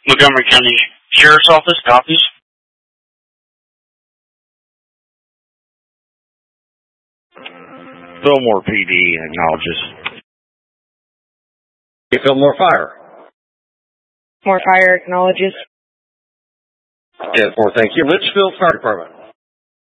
Montgomery County Sheriff's Office, copies. Fillmore PD acknowledges. Fillmore Fire. More Fire acknowledges. 10-4, thank you. Litchfield Fire Department.